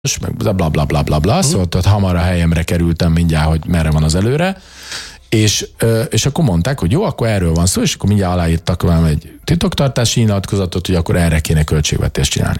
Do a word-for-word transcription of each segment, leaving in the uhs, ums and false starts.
meg bla bla bla bla bla, bla. Uh-huh. Szóval tehát hamar a helyemre kerültem mindjárt, hogy merre van az előre, és, és akkor mondták, hogy jó, akkor erről van szó, és akkor mindjárt aláírtak velem egy titoktartási nyilatkozatot, hogy akkor erre kéne költségvetést csinálni.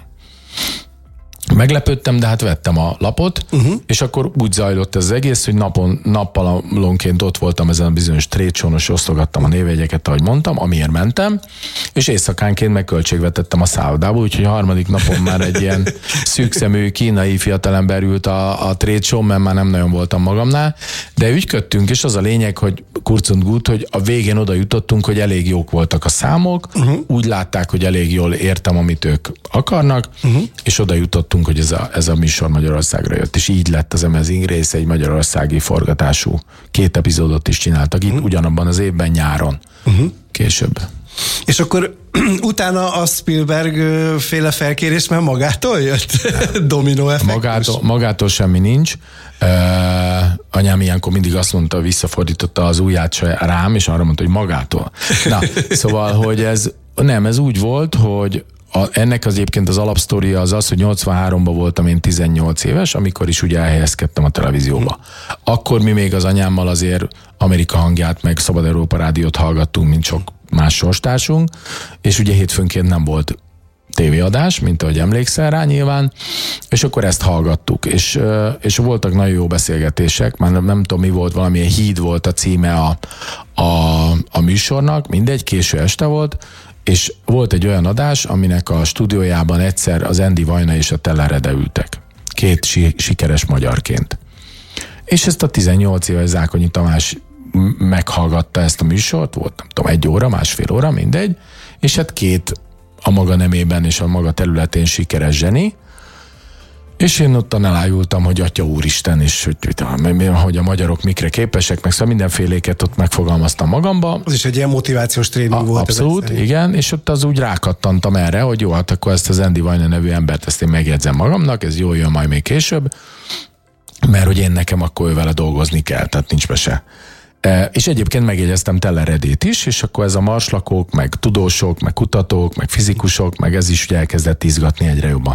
Meglepődtem, de hát vettem a lapot, uh-huh. és akkor úgy zajlott ez az egész, hogy napon, nappalonként ott voltam ezen a bizonyos trade show-n, és osztogattam a névjegyeket, ahogy mondtam, amiért mentem, és éjszakánként meg költségvetettem a szállodába, úgyhogy a harmadik napon már egy ilyen szűkszemű kínai fiatalember ült a, a trade show, mert már nem nagyon voltam magamnál, de ügyködtünk, és az a lényeg, hogy kurzunt gut, hogy a végén oda jutottunk, hogy elég jók voltak a számok, uh-huh. úgy látták, hogy elég jól értem, amit ők akarnak, uh-huh. és oda jutottunk, hogy ez a, ez a műsor Magyarországra jött, és így lett az Amazing Race egy magyarországi forgatású. Két epizódot is csináltak itt, uh-huh. ugyanabban az évben nyáron. Uh-huh. Később. És akkor utána a Spielberg féle felkérés már magától jött? Dominó effektus? Magától, magától semmi nincs. Uh, anyám ilyenkor mindig azt mondta, visszafordította az ujját rám, és arra mondta, hogy magától. Na, szóval, hogy ez nem, ez úgy volt, hogy A, ennek az egyébként az alapsztória az az, hogy nyolcvanháromban voltam én tizennyolc éves, amikor is ugye elhelyezkedtem a televízióba. Akkor mi még az anyámmal azért Amerika hangját meg Szabad Európa rádiót hallgattunk, mint sok más sorstársunk, és ugye hétfőnként nem volt tévéadás, mint ahogy emlékszel rá nyilván, és akkor ezt hallgattuk, és, és voltak nagyon jó beszélgetések, már nem, nem tudom mi volt, valamilyen Híd volt a címe a, a, a műsornak, mindegy, késő este volt, és volt egy olyan adás, aminek a stúdiójában egyszer az Andy Vajna és a Teller Ede ültek. Két si- sikeres magyarként. És ezt a tizennyolc éves Zákonyi Tamás meghallgatta ezt a műsort, volt nem tudom, egy óra, másfél óra, mindegy, és hát két a maga nemében és a maga területén sikeres zseni, és én ottan elájultam, hogy Atya Úristen, és hogy, hogy a magyarok mikre képesek, meg szóval mindenféléket ott megfogalmaztam magamba. Az is egy ilyen motivációs tréning a, volt. Abszolút, igen, és ott az úgy rákattantam erre, hogy jó, hát akkor ezt az Andy Vajna nevű embert, ezt én megjegyzem magamnak, ez jól jön majd még később, mert hogy én nekem akkor vele dolgozni kell, tehát nincs mese. E, és egyébként megjegyeztem Teller Edét is, és akkor ez a marslakók, meg tudósok, meg kutatók, meg fizikusok, meg ez is ugye elkezdett izgatni egyre jobban.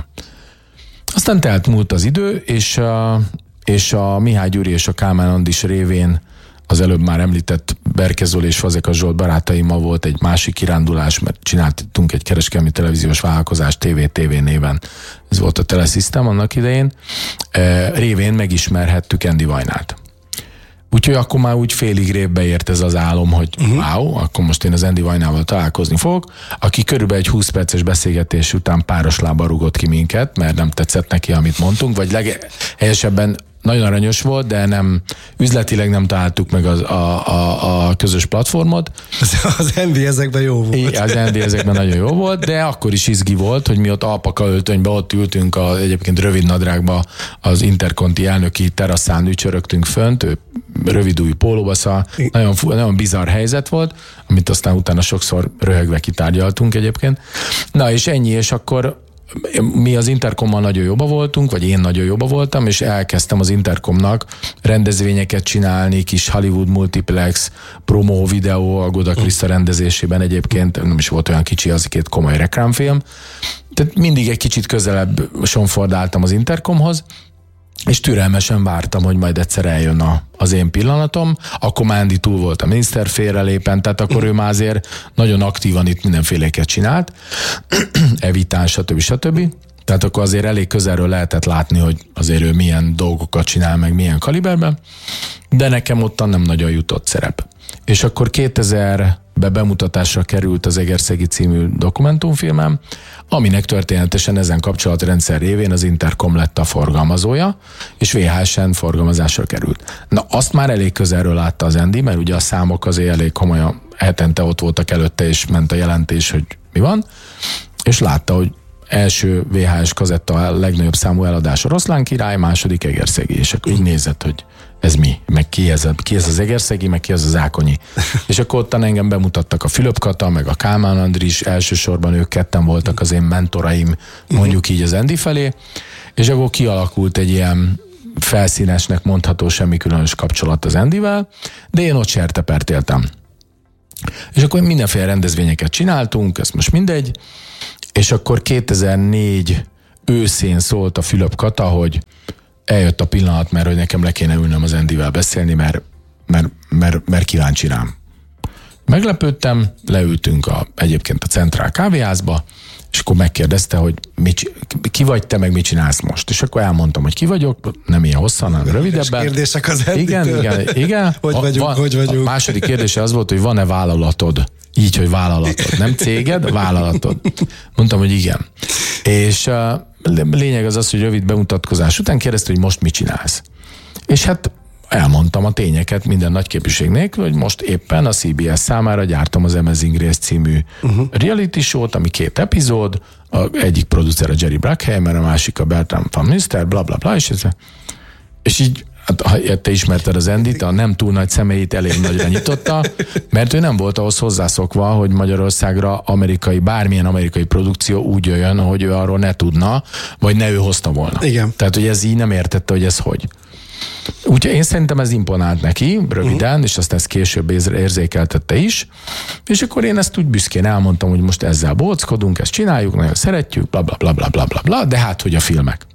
Aztán telt múlt az idő, és a, és a Mihály Gyuri és a Kálmán Andis révén az előbb már említett Berke Zoli és Fazekas Zsolt barátaimmal volt egy másik kirándulás, mert csináltunk egy kereskedelmi televíziós vállalkozást té vé té vé néven. Ez volt a Telesystem annak idején. E, révén megismerhettük Andy Vajnát. Úgyhogy akkor már úgy félig révbe ért ez az álom, hogy uh-huh. wow, akkor most én az Andy Vajnával találkozni fogok, aki körülbelül egy húsz perces beszélgetés után páros lábbal rúgott ki minket, mert nem tetszett neki, amit mondtunk, vagy leghelyesebben nagyon aranyos volt, de nem, üzletileg nem találtuk meg az, a, a, a közös platformot. Az, az en vé ezekben jó volt. I, az en vé ezekben nagyon jó volt, de akkor is izgi volt, hogy mi ott alpaka öltönyben ott ültünk a, egyébként rövid nadrágba az Interconti elnöki teraszán ücsörögtünk fönt, ő rövidújú pólóba, szóval nagyon, nagyon bizarr helyzet volt, amit aztán utána sokszor röhögve kitárgyaltunk egyébként. Na és ennyi, és akkor mi az Intercommal nagyon jobban voltunk, vagy én nagyon jobban voltam, és elkezdtem az Intercomnak rendezvényeket csinálni, kis Hollywood multiplex, promo videó, a Goda Krista rendezésében egyébként, nem is volt olyan kicsi, az két komoly reklámfilm. Tehát mindig egy kicsit közelebb sonfordáltam az Intercomhoz, és türelmesen vártam, hogy majd egyszer eljön a, az én pillanatom. Akkor már Andy túl volt a miniszter félrelépen, tehát akkor ő már azért nagyon aktívan itt mindenféléket csinált, evitán, stb. stb. Tehát akkor azért elég közelről lehetett látni, hogy azért ő milyen dolgokat csinál, meg milyen kaliberben, de nekem ottan nem nagyon jutott szerep. És akkor kétezerben bemutatásra került az Egerszegi című dokumentumfilmem, aminek történetesen ezen kapcsolatrendszer révén az Intercom lett a forgalmazója, és vé há es-en forgalmazásra került. Na, azt már elég közelről látta az Andy, mert ugye a számok azért elég komolyan hetente ott voltak előtte, és ment a jelentés, hogy mi van, és látta, hogy első vé há es kazetta a legnagyobb számú eladás Oroszlán király, második Egerszegi, és akkor így nézett, hogy ez mi, meg ki ez, ki ez az Egerszegi, meg ki ez az Zákonyi. És akkor ottan engem bemutattak a Fülöp Kata, meg a Kálmán Andris, elsősorban ők ketten voltak az én mentoraim, mondjuk így az Andy felé, és akkor kialakult egy ilyen felszínesnek mondható semmi különös kapcsolat az Andyvel, de én ott sertepert éltem. És akkor mindenféle rendezvényeket csináltunk, ez most mindegy, és akkor kétezer-négy őszén szólt a Fülöp Kata, hogy eljött a pillanat, mert hogy nekem le kéne ülnöm az Andyvel beszélni, mert, mert, mert, mert kíváncsi rám. Meglepődtem, leültünk a, egyébként a Centrál kávéházba, és akkor megkérdezte, hogy mit, ki vagy te, meg mit csinálsz most. És akkor elmondtam, hogy ki vagyok, nem ilyen hosszan, hanem rövidebben. Kérdések az igen, igen, igen. Hogy vagyunk, a, hogy vagyunk. A második kérdése az volt, hogy van-e vállalatod? Így, hogy vállalatod. Nem céged, vállalatod. Mondtam, hogy igen. És a lényeg az az, hogy rövid bemutatkozás után kérdezte, hogy most mit csinálsz. És hát elmondtam a tényeket minden nagy képviség nélkül, hogy most éppen a cé bé es számára gyártom az Amazing Race című uh-huh. reality show-t, ami két epizód, a egyik producer a Jerry Bruckheimer, a másik a Bertram van Münster, bla bla bla, és, ez, és így, hát, ha te ismerted az Andyt, a nem túl nagy személyét elég nagyra nyitotta, mert ő nem volt ahhoz hozzászokva, hogy Magyarországra amerikai, bármilyen amerikai produkció úgy jöjjön, hogy ő arról ne tudna, vagy ne ő hozta volna. Igen. Tehát, hogy ez így nem értette, hogy ez hogy. Úgyhogy én szerintem ez imponált neki, röviden, uh-huh. és azt ezt később érzékeltette is, és akkor én ezt úgy büszkén elmondtam, hogy most ezzel bóckodunk, ezt csináljuk, nagyon szeretjük, bla bla bla bla bla bla, bla de hát, hogy a filmek.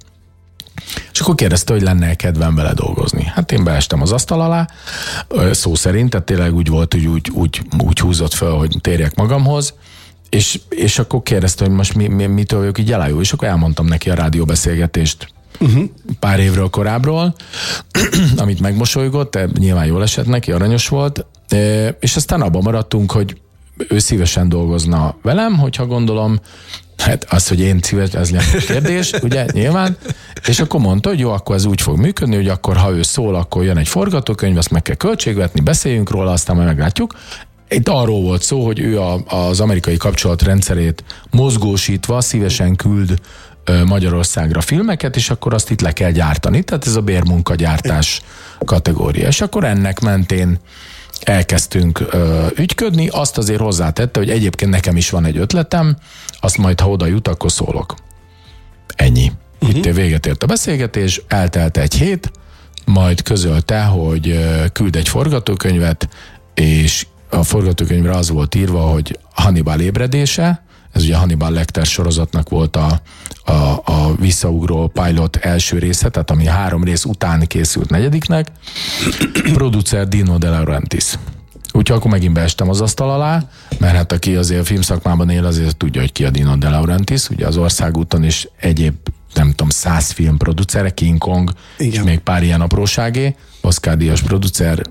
És akkor kérdezte, hogy lenne kedvem vele dolgozni. Hát én beestem az asztal alá, szó szerint, tehát tényleg úgy volt, hogy úgy, úgy, úgy húzott fel, hogy térjek magamhoz, és, és akkor kérdezte, hogy most mi, mi, mitől vagyok így elájó, és akkor elmondtam neki a rádióbeszélgetést, Uh-huh. pár évről korábbról, amit megmosolygott, nyilván jól esett neki, aranyos volt, és aztán abban maradtunk, hogy ő szívesen dolgozna velem, hogyha gondolom, hát az, hogy én szívesen, ez nem kérdés, ugye, nyilván, és akkor mondta, hogy jó, akkor ez úgy fog működni, hogy akkor, ha ő szól, akkor jön egy forgatókönyv, azt meg kell költségvetni, beszéljünk róla, aztán majd meglátjuk. Itt arról volt szó, hogy ő a, az amerikai kapcsolatrendszerét mozgósítva szívesen küld Magyarországra filmeket, és akkor azt itt le kell gyártani. Tehát ez a bérmunkagyártás kategória. És akkor ennek mentén elkezdtünk ö, ügyködni, azt azért hozzátette, hogy egyébként nekem is van egy ötletem, azt majd, ha oda jut, akkor szólok. Ennyi. Uh-huh. Itt véget ért a beszélgetés, eltelt egy hét, majd közölte, hogy ö, küld egy forgatókönyvet, és a forgatókönyvre az volt írva, hogy Hannibal ébredése, ez ugye Hannibal Lecter sorozatnak volt a, a, a visszaugró pilot első része, tehát ami három rész után készült negyediknek, producer Dino De Laurentiis. Úgyhogy akkor megint beestem az asztal alá, mert hát aki azért a filmszakmában él, azért tudja, hogy ki a Dino De Laurentiis, ugye az Országúton is egyéb, nem tudom, száz film producere, King Kong, igen. és még pár ilyen apróságé, Oscar-díjas producer,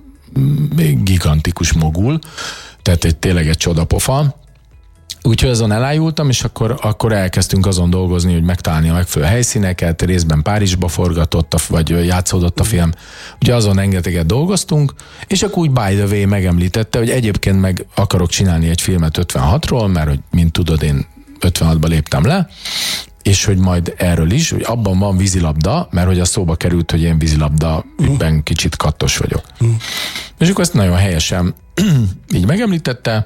gigantikus mogul, tehát egy tényleg egy csodapofa. Úgyhogy azon elájultam, és akkor, akkor elkezdtünk azon dolgozni, hogy megtalálni a megfelelő helyszíneket, részben Párizsba forgatott, vagy játszódott a film. Ugye azon rengeteget dolgoztunk, és akkor úgy by the way megemlítette, hogy egyébként meg akarok csinálni egy filmet ötvenhatról, mert hogy mint tudod, én ötvenhatba léptem le, és hogy majd erről is, hogy abban van vízilabda, mert hogy a szóba került, hogy én vízilabda ügyben kicsit kattos vagyok. Mm. És akkor ezt nagyon helyesen így megemlítette,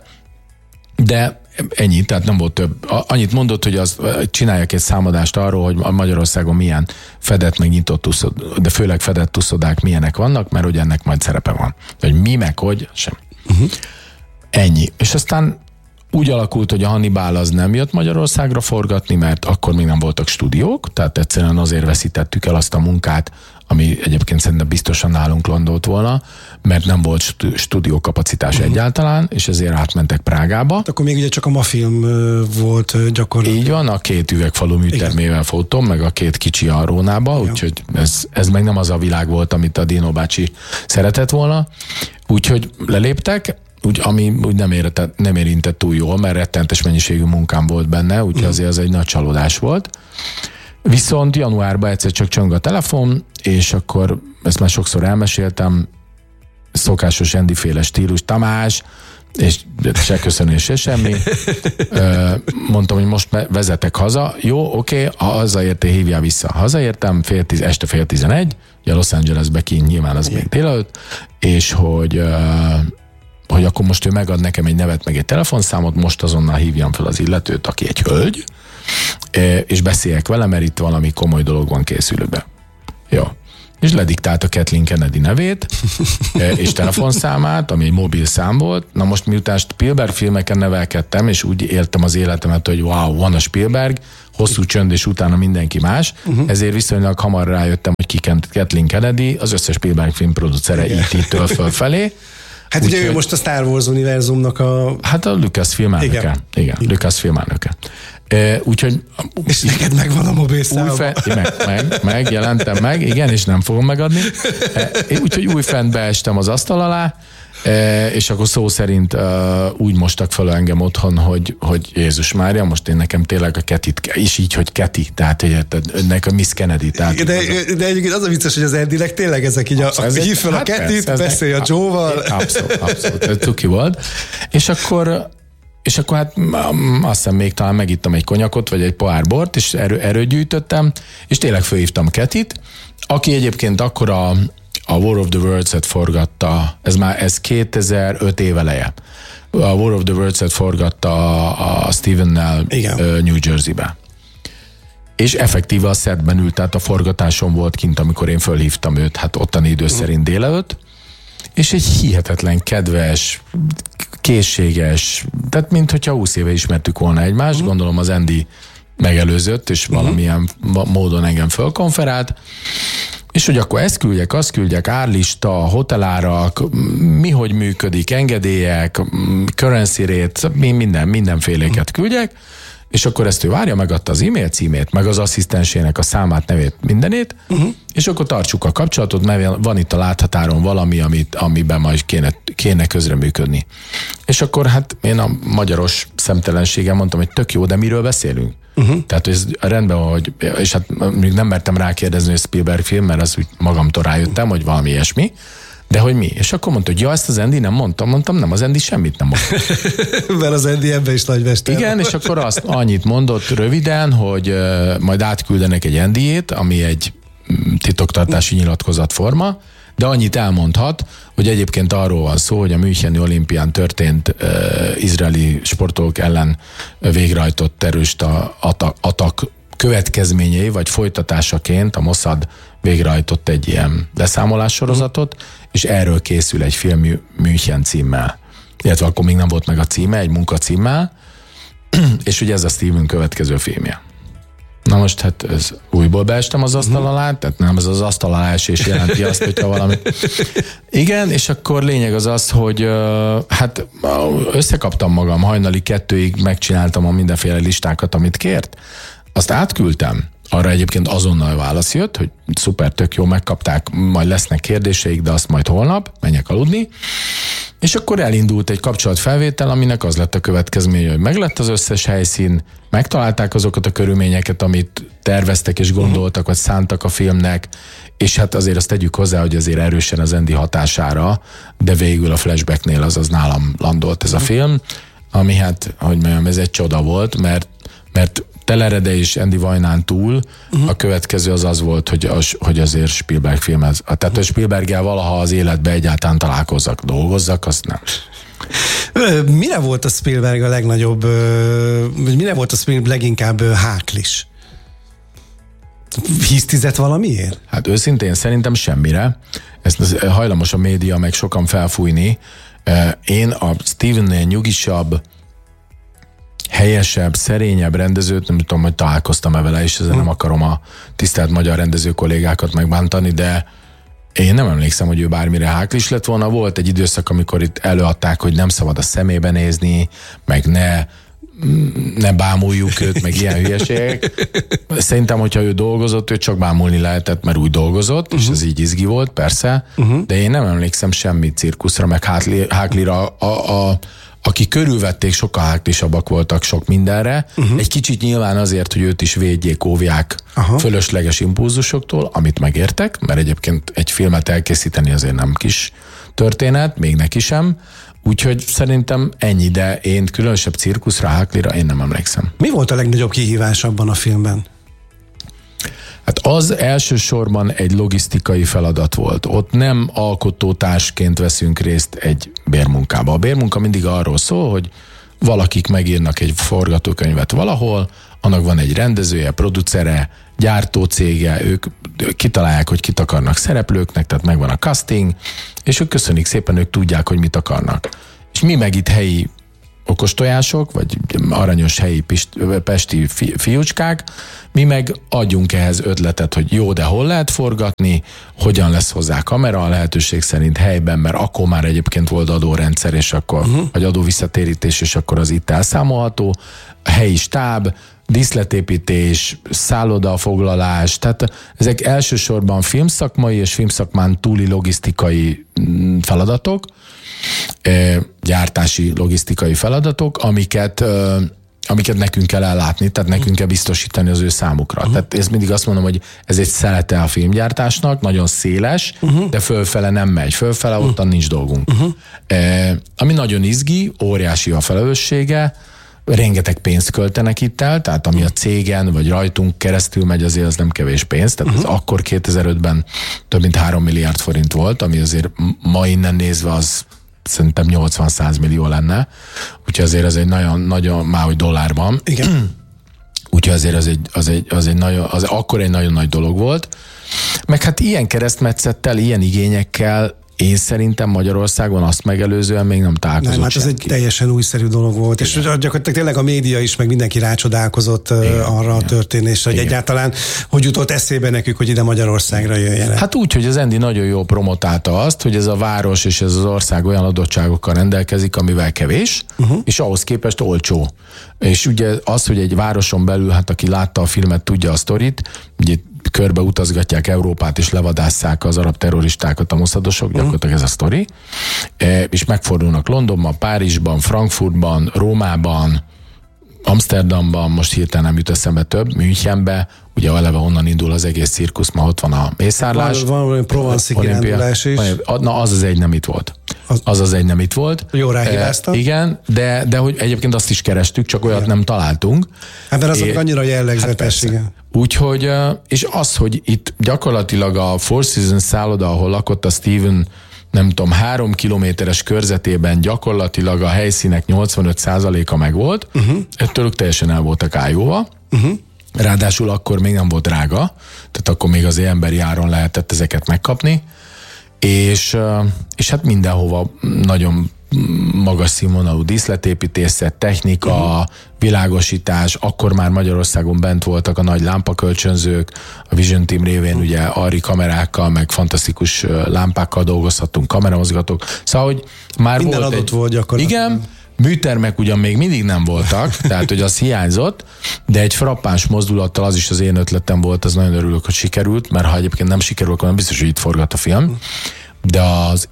de ennyi, tehát nem volt több. Annyit mondott, hogy az, csináljak egy számadást arról, hogy Magyarországon milyen fedett, meg nyitott tuszod, de főleg fedett tuszodák milyenek vannak, mert hogy ennek majd szerepe van. Hogy mi, meg hogy, sem. Uh-huh. Ennyi. És aztán úgy alakult, hogy a Hannibal az nem jött Magyarországra forgatni, mert akkor még nem voltak stúdiók, tehát egyszerűen azért veszítettük el azt a munkát, ami egyébként szerintem biztosan nálunk landolt volna, mert nem volt stúdiókapacitás uh-huh. egyáltalán, és ezért átmentek Prágába. Akkor még ugye csak a Mafilm volt gyakorlatilag. Így van, a két üvegfalú műtermével fotóm, meg a két kicsi a Rónába, úgyhogy ez, ez meg nem az a világ volt, amit a Dino bácsi szeretett volna. Úgyhogy leléptek, úgy, ami úgy nem, érintett, nem érintett túl jól, mert rettentes mennyiségű munkám volt benne, úgyhogy uh-huh. azért az egy nagy csalódás volt. Viszont januárban egyszer csak csöng a telefon, és akkor ezt már sokszor elmeséltem, szokásos Andy-féle stílus, Tamás, és se köszönés, se semmi. Mondtam, hogy most vezetek haza. Jó, oké, ha hazaértél, hívjál vissza. Hazaértem, fél tíz, este fél tizenegy, ugye Los Angelesbe kint, nyilván az még délelőtt, és hogy, hogy akkor most ő megad nekem egy nevet, meg egy telefonszámot, most azonnal hívjam fel az illetőt, aki egy hölgy, és beszéljek vele, mert itt valami komoly dolog van készülőben. Jó. És lediktált a Kathleen Kennedy nevét, és telefonszámát, ami egy mobil szám volt. Na most miután Spielberg filmeken nevelkedtem, és úgy éltem az életemet, hogy wow, van a Spielberg, hosszú csönd, és utána mindenki más, uh-huh. ezért viszonylag hamar rájöttem, hogy ki Kathleen Kennedy, az összes Spielberg film producere í té-től fölfelé. Hát úgy, ugye ő most a Star Wars univerzumnak a... Hát a Lucasfilm elnöke. Igen, Igen Lucasfilm elnöke. E, úgyhogy... És neked megvan a mobilszáma. Fe, meg, meg, meg, jelentem meg, igen, és nem fogom megadni. E, úgyhogy újfent beestem az asztal alá, e, és akkor szó szerint uh, úgy mostak fel engem otthon, hogy, hogy Jézus Mária, most én nekem tényleg a Ketit, és így, hogy Keti, tehát hogy ennek a Miss Kennedy. Tehát de, de egyébként az a vicces, hogy az Eddileg tényleg ezek így, a, ez hív fel hát a Ketit, persze, beszélj a Joe-val. Abszolút, abszolút, tuki volt. És akkor És akkor hát azt hiszem még talán megittam egy konyakot, vagy egy pohár bort, és erő, erőt gyűjtöttem, és tényleg fölhívtam Ketit, aki egyébként akkor a, a War of the Worlds-et forgatta, ez már ez kétezer-öt év eleje. A War of the Worlds-et forgatta a, a Stevennel New Jersey-be. És effektíve a setben ült, tehát a forgatáson volt kint, amikor én fölhívtam őt, hát ottani idő szerint délelőtt, és egy hihetetlen kedves, készséges, tehát mint hogyha húsz éve ismertük volna egymást, uh-huh. gondolom az Andy megelőzött, és uh-huh. valamilyen módon engem fölkonferált, és hogy akkor ezt küldjek, azt küldjek, árlista, hotelárak, mi hogy működik, engedélyek, currency rate, minden, mindenféléket küldjek, és akkor ezt ő várja, megadta az e-mail címét, meg az asszisztensének a számát, nevét, mindenét, uh-huh. és akkor tartsuk a kapcsolatot, mert van itt a láthatáron valami, amit, amiben majd kéne, kéne közreműködni. És akkor hát én a magyaros szemtelenséggel mondtam, hogy tök jó, de miről beszélünk? Uh-huh. Tehát ez rendben van, hogy, és hát még nem mertem rákérdezni, hogy Spielberg film, mert az úgy magamtól rájöttem, hogy valami ilyesmi, de hogy mi? És akkor mondta, hogy ja, ezt az Andy nem mondtam, mondtam, nem, az Andy semmit nem mondta. Mert az Andy ebben is nagymester. Igen, és akkor azt annyit mondott röviden, hogy uh, majd átküldenek egy Andyét, ami egy titoktartási nyilatkozat forma, de annyit elmondhat, hogy egyébként arról van szó, hogy a Müncheni olimpián történt uh, izraeli sportolók ellen végrehajtott terrorista atak, atak következményei, vagy folytatásaként a Mossad végrehajtott egy ilyen leszámolássorozatot, és erről készül egy film München címmel. Illetve akkor még nem volt meg a címe, egy munkacímmel, és ugye ez a Steven következő filmje. Na most hát ez újból beestem az asztal alá, tehát nem ez az asztal alá esés jelenti azt, hogyha valami... Igen, és akkor lényeg az az, hogy hát összekaptam magam, hajnali kettőig megcsináltam a mindenféle listákat, amit kért, azt átküldtem. Arra egyébként azonnal válasz jött, hogy szuper, tök jó, megkapták, majd lesznek kérdéseik, de azt majd holnap, menjek aludni. És akkor elindult egy kapcsolatfelvétel, aminek az lett a következménye, hogy meglett az összes helyszín, megtalálták azokat a körülményeket, amit terveztek és gondoltak, vagy szántak a filmnek, és hát azért azt tegyük hozzá, hogy azért erősen az Andy hatására, de végül a flashbacknél az az nálam landolt ez a film, ami hát, hogy mondjam, ez egy csoda volt, mert, mert Telerede és Andy Vajnán túl, uh-huh. a következő az az volt, hogy, az, hogy azért Spielberg filmez. Tehát, hogy Spielberggel valaha az életben egyáltalán találkozzak, dolgozzak, azt nem. Mire volt a Spielberg a legnagyobb, vagy mire volt a Spielberg leginkább háklis? Hisztizett valamiért? Hát őszintén szerintem semmire. Ezt hajlamos a média meg sokan felfújni. Én a Stevennél nyugisabb, helyesebb, szerényebb rendezőt, nem tudom, hogy találkoztam-e vele, és ezzel nem akarom a tisztelt magyar rendező kollégákat megbántani, de én nem emlékszem, hogy ő bármire háklis lett volna. Volt egy időszak, amikor itt előadták, hogy nem szabad a szemébe nézni, meg ne, ne bámuljuk őt, meg ilyen hülyeségek. Szerintem, hogyha ő dolgozott, ő csak bámulni lehetett, mert úgy dolgozott, uh-huh. és ez így izgi volt, persze, uh-huh. de én nem emlékszem semmi cirkuszra, meg hákli, háklira a, a, a aki körülvették, sokkal háklisabbak voltak sok mindenre. Uh-huh. Egy kicsit nyilván azért, hogy őt is védjék, óvják Aha. fölösleges impulzusoktól, amit megértek, mert egyébként egy filmet elkészíteni azért nem kis történet, még neki sem. Úgyhogy szerintem ennyi, de én különösebb cirkuszra, háklira én nem emlékszem. Mi volt a legnagyobb kihívás abban a filmben? Hát az elsősorban egy logisztikai feladat volt. Ott nem alkotótársként veszünk részt egy bérmunkába. A bérmunka mindig arról szól, hogy valakik megírnak egy forgatókönyvet valahol, annak van egy rendezője, producere, gyártócége, ők kitalálják, hogy kit akarnak szereplőknek, tehát megvan a casting, és ők köszönik szépen, ők tudják, hogy mit akarnak. És mi meg itt helyi okostojások, vagy aranyos helyi pist, pesti fi, fiúcskák, mi meg adjunk ehhez ötletet, hogy jó, de hol lehet forgatni, hogyan lesz hozzá kamera, a lehetőség szerint helyben, mert akkor már egyébként volt adórendszer, és akkor, uh-huh. vagy adóvisszatérítés, és akkor az itt elszámolható, a helyi stáb, díszletépítés, szállodafoglalás, tehát ezek elsősorban filmszakmai és filmszakmán túli logisztikai feladatok, gyártási logisztikai feladatok, amiket, amiket nekünk kell ellátni, tehát nekünk kell biztosítani az ő számukra. Uh-huh. Tehát ezt mindig azt mondom, hogy ez egy szelete a filmgyártásnak, nagyon széles, uh-huh. de fölfele nem megy. Fölfele uh-huh. ottan nincs dolgunk. Uh-huh. Eh, ami nagyon izgi, óriási a felelőssége, rengeteg pénzt költenek itt el, tehát ami a cégen vagy rajtunk keresztül megy, azért az nem kevés pénz, tehát uh-huh. ez akkor kétezer-ötben több mint három milliárd forint volt, ami azért ma innen nézve az szerintem nyolcvan-száz millió lenne, úgyhogy azért ez egy nagyon, nagyon már hogy dollárban. Igen. Úgyhogy azért az egy, az egy, az egy nagyon, az akkor egy nagyon nagy dolog volt. Meg hát ilyen keresztmetszettel, ilyen igényekkel én szerintem Magyarországon azt megelőzően még nem találkozott. Nem, hát ez egy teljesen újszerű dolog volt, igen. És gyakorlatilag tényleg a média is, meg mindenki rácsodálkozott igen, arra igen. a történésre, hogy igen. egyáltalán hogy jutott eszébe nekük, hogy ide Magyarországra jöjjenek. Hát úgy, hogy az Andy nagyon jól promotálta azt, hogy ez a város és ez az ország olyan adottságokkal rendelkezik, amivel kevés, uh-huh. és ahhoz képest olcsó. És ugye az, hogy egy városon belül, hát aki látta a filmet, tudja a sztorit, ugye körbe utazgatják Európát, és levadásszák az arab terroristákat a mosszadosok, gyakorlatilag ez a sztori, e, és megfordulnak Londonban, Párizsban, Frankfurtban, Rómában, Amsterdamban, most hirtelen nem jut eszembe több, Münchenbe, ugye eleve onnan indul az egész cirkusz, ma ott van a mészárlás. Van valami Provence-i kirándulás is. Na, az az egy nem itt volt. Az, az az egy nem itt volt. Jó ráhibáztam. E, igen, de, de hogy egyébként azt is kerestük, csak olyat igen. nem találtunk. Hát mert azok é, annyira jellegzetes, hát igen. Úgyhogy, és az, hogy itt gyakorlatilag a Four Seasons szálloda, ahol lakott a Steven, nem tudom, három kilométeres körzetében gyakorlatilag a helyszínek nyolcvanöt százaléka megvolt, uh-huh. ettől ők teljesen el voltak ájóva. Uh-huh. Ráadásul akkor még nem volt drága, tehát akkor még az emberi áron lehetett ezeket megkapni, és, és hát mindenhova nagyon magas színvonalú díszletépítészet, technika, uh-huh. világosítás, akkor már Magyarországon bent voltak a nagy lámpakölcsönzők, a Vision Team révén uh-huh. ugye arri kamerákkal, meg fantasztikus lámpákkal dolgozhattunk, kameramozgatók, szóval, hogy már minden volt adott egy... volt gyakorlatilag. Igen, műtermek ugyan még mindig nem voltak, tehát hogy az hiányzott, de egy frappáns mozdulattal az is az én ötletem volt, az nagyon örülök, hogy sikerült, mert ha egyébként nem sikerül, akkor nem biztos, hogy itt forgat a film. Uh-huh. De az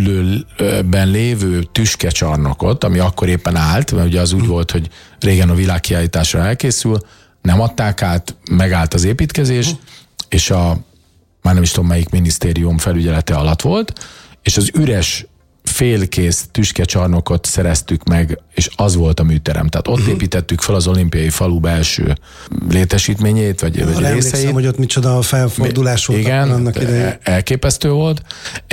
épülőben lévő tüskecsarnokot, ami akkor éppen állt, mert ugye az úgy volt, hogy régen a világkiállításra elkészül, nem adták át, megállt az építkezés, és a, már nem is tudom melyik minisztérium felügyelete alatt volt, és az üres félkész tüskecsarnokot szereztük meg, és az volt a műterem. Tehát ott uh-huh. építettük fel az olimpiai falu belső létesítményét, vagy, vagy részeit. Emlékszem, hogy ott micsoda a felfordulás volt. Igen, annak idején. Elképesztő volt,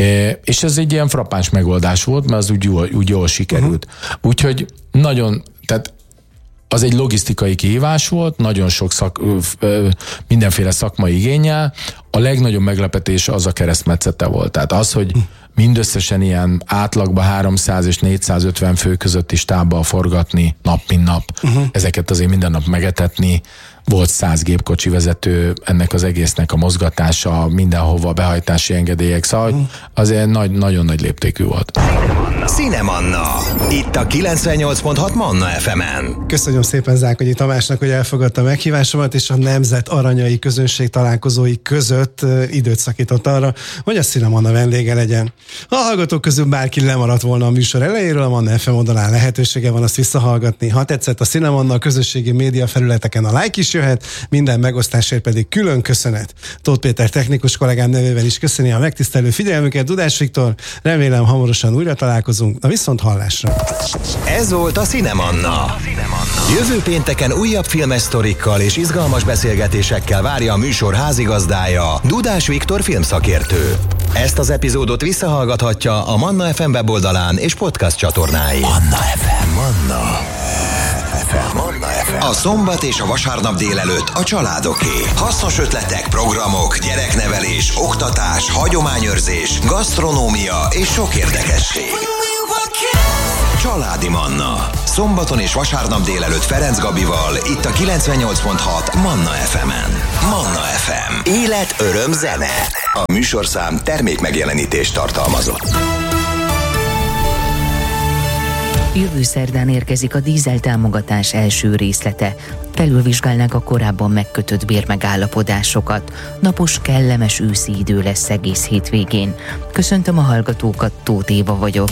és ez egy ilyen frappáns megoldás volt, mert az úgy jól, úgy jól sikerült. Uh-huh. Úgyhogy nagyon, tehát az egy logisztikai kihívás volt, nagyon sok szak, mindenféle szakmai igénnyel. A legnagyobb meglepetés az a keresztmetszete volt. Tehát az, hogy mindösszesen ilyen átlagban háromszáz és négyszázötven fő közötti stábbal forgatni nap, mint nap. Uh-huh. Ezeket azért minden nap megetetni. Volt száz gépkocsi vezető, ennek az egésznek a mozgatása, mindenhova behajtási engedélyek, szóval uh-huh. azért nagy, nagyon nagy léptékű volt. Cinemanna. Itt a kilencvennyolc pont hat Manna ef emen. Köszönöm szépen Zákonyi Tamásnak, hogy elfogadta a meghívásomat, és a Nemzet aranyai közönség találkozói között időt szakított arra, hogy a Cinemanna vendége legyen. Ha a hallgatók közül bárki lemaradt volna a műsor elejéről, a Manna ef em oldalán lehetősége van azt visszahallgatni. Ha tetszett a Cinemanna, a közösségi média felületeken a like is jöhet, minden megosztásért pedig külön köszönet. Tóth Péter technikus kollégám nevében is köszöni a megtisztelő figyelmüket. Dudás Viktor, remélem hamarosan újra találkozunk. Na viszont hallásra! Ez volt a Cinemanna. Jövő pénteken újabb filmes sztorikkal és izgalmas beszélgetésekkel várja a műsor házigazdája, Dudás Viktor filmszakértő. Ezt az epizódot visszahallgathatja a Manna ef em weboldalán és podcast csatornáin. Manna ef em, Manna ef em, Manna ef em. A szombat és a vasárnap délelőtt a családoké. Hasznos ötletek, programok, gyereknevelés, oktatás, hagyományőrzés, gasztronómia és sok érdekesség. Családi Manna. szombaton és vasárnap délelőtt Ferenc Gabival, itt a kilencvennyolc pont hat Manna ef emen. Manna ef em. Élet, öröm, zene. A műsorszám termék megjelenítést tartalmazott. Jövő szerdán érkezik a dízeltámogatás első részlete. Felülvizsgálnák a korábban megkötött bérmegállapodásokat. Napos, kellemes őszi idő lesz egész hétvégén. Köszöntöm a hallgatókat, Tóth Éva vagyok.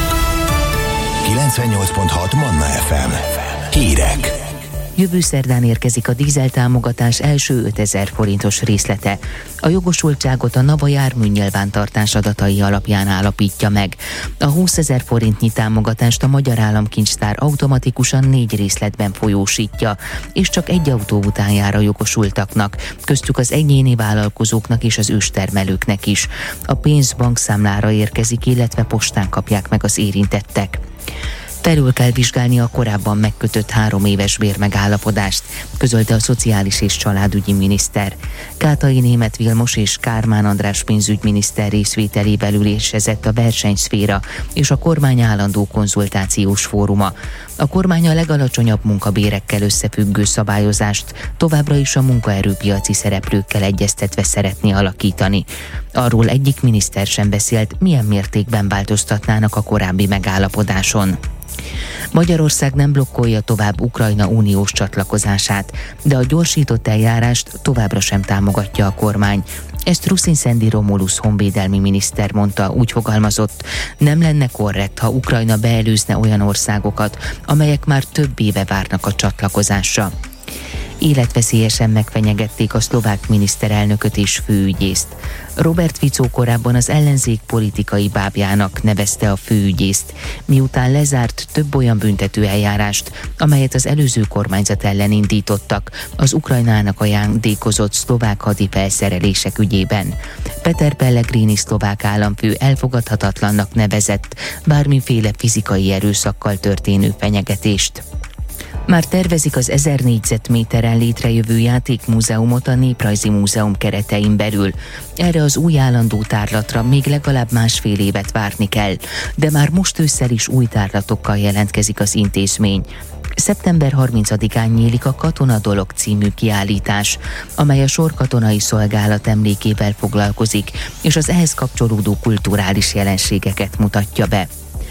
kilencvennyolc pont hat Manna ef em. Hírek. Jövő szerdán érkezik a dízeltámogatás első ötezer forintos részlete. A jogosultságot a NAVA járműnyilvántartás adatai alapján állapítja meg. A húszezer forintnyi támogatást a Magyar Államkincstár automatikusan négy részletben folyósítja, és csak egy autó után jár a jogosultaknak, köztük az egyéni vállalkozóknak és az őstermelőknek is. A pénz bankszámlára érkezik, illetve postán kapják meg az érintettek. Felül kell vizsgálni a korábban megkötött három éves bérmegállapodást, közölte a Szociális és Családügyi miniszter. Kátai Németh Vilmos és Kármán András pénzügyminiszter részvételével ülésezett a versenyszféra és a kormány állandó konzultációs fóruma. A kormány a legalacsonyabb munkabérekkel összefüggő szabályozást továbbra is a munkaerőpiaci szereplőkkel egyeztetve szeretné alakítani. Arról egyik miniszter sem beszélt, milyen mértékben változtatnának a korábbi megállapodáson. Magyarország nem blokkolja tovább Ukrajna uniós csatlakozását, de a gyorsított eljárást továbbra sem támogatja a kormány. Ezt Ruszin-Szendi Romulus honvédelmi miniszter mondta, úgy fogalmazott, nem lenne korrekt, ha Ukrajna beelőzne olyan országokat, amelyek már több éve várnak a csatlakozásra. Életveszélyesen megfenyegették a szlovák miniszterelnököt és főügyészt. Robert Fico korábban az ellenzék politikai bábjának nevezte a főügyészt, miután lezárt több olyan büntető eljárást, amelyet az előző kormányzat ellen indítottak az Ukrajnának ajándékozott szlovák hadi felszerelések ügyében. Peter Pellegrini szlovák államfő elfogadhatatlannak nevezett bármiféle fizikai erőszakkal történő fenyegetést. Már tervezik az ezer négyzetméteren létrejövő játékmúzeumot a Néprajzi Múzeum keretein belül. Erre az új állandó tárlatra még legalább másfél évet várni kell, de már most ősszel is új tárlatokkal jelentkezik az intézmény. szeptember harmincadikán nyílik a Katona Dolog című kiállítás, amely a sorkatonai szolgálat emlékével foglalkozik, és az ehhez kapcsolódó kulturális jelenségeket mutatja be.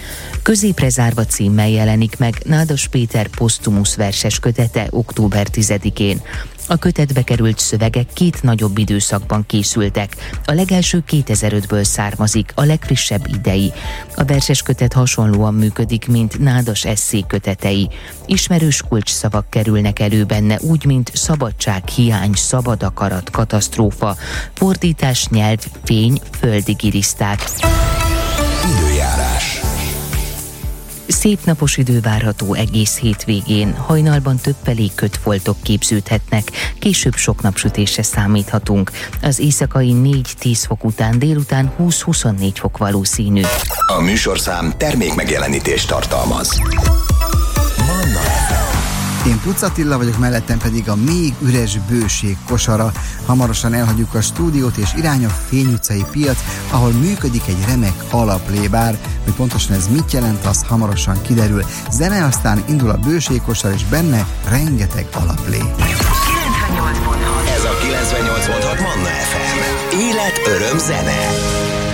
Középre zárva címmel jelenik meg Nádas Péter posztumusz verses kötete október tizedikén. A kötetbe került szövegek két nagyobb időszakban készültek. A legelső kétezer-ötből származik, a legfrissebb idei. A verses kötet hasonlóan működik, mint Nádas esszé kötetei. Ismerős kulcsszavak kerülnek elő benne, úgy, mint szabadság, hiány, szabad akarat, katasztrófa, fordítás, nyelv, fény, földi giriszták. Időjárás. Szép napos idő várható egész hétvégén, hajnalban többfelé kötfoltok képződhetnek, később sok napsütésre számíthatunk. Az éjszakai négy-tíz fok után délután húsz-huszonnégy fok valószínű. A műsorszám termék megjelenítést tartalmaz. Manna ef em. Én Puc Attila vagyok, mellettem pedig a még üres bőség kosara. Hamarosan elhagyjuk a stúdiót és irány a Fény utcai piac, ahol működik egy remek alaplébár. Hogy pontosan ez mit jelent, az hamarosan kiderül. Zene, aztán indul a bőség kosar, és benne rengeteg alaplé. Ez a kilencvennyolc pont hat Manna ef em. Élet, öröm, zene.